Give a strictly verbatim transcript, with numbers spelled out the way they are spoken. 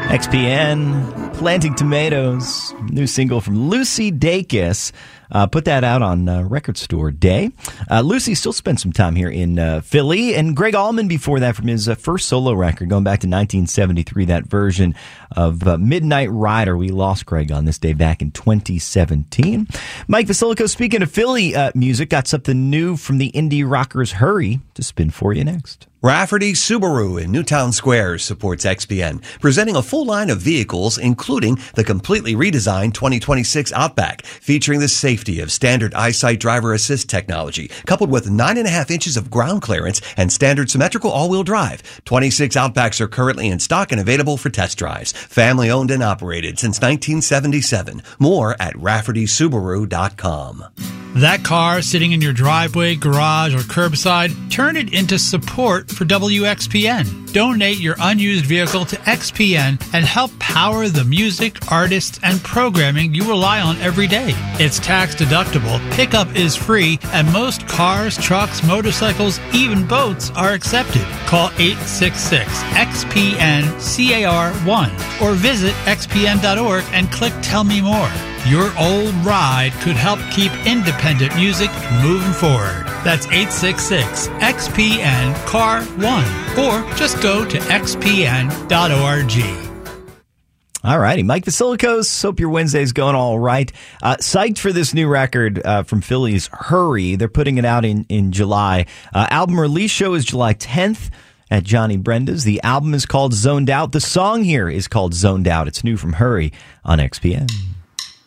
X P N, Planting Tomatoes, new single from Lucy Dacus. Uh, put that out on uh, Record Store Day. Uh, Lucy still spent some time here in uh, Philly, and Greg Allman before that from his uh, first solo record, going back to nineteen seventy-three, that version of uh, Midnight Rider. We lost Greg on this day back in twenty seventeen. Mike Vasilico, speaking of Philly uh, music, got something new from the indie rockers Hurry to spin for you next. Rafferty Subaru in Newtown Square supports X P N, presenting a full line of vehicles, including the completely redesigned twenty twenty-six Outback, featuring the safety of standard EyeSight driver assist technology, coupled with nine and a half inches of ground clearance and standard symmetrical all-wheel drive. twenty-six Outbacks are currently in stock and available for test drives. Family owned and operated since nineteen seventy-seven. More at rafferty subaru dot com. That car sitting in your driveway, garage, or curbside, turn it into support for W X P N. Donate your unused vehicle to X P N and help power the music, artists, and programming you rely on every day. It's tax deductible, pickup is free, and most cars, trucks, motorcycles, even boats are accepted. Call eight six six X P N C A R one or visit X P N dot org and click Tell Me More. Your old ride could help keep independent music moving forward. That's eight six six X P N C A R one or just go to X P N dot org. All righty. Mike Vasilikos, hope your Wednesday's going all right. Uh, psyched for this new record uh, from Philly's Hurry. They're putting it out in, in July. Uh, album release show is July tenth at Johnny Brenda's. The album is called Zoned Out. The song here is called Zoned Out. It's new from Hurry on X P N.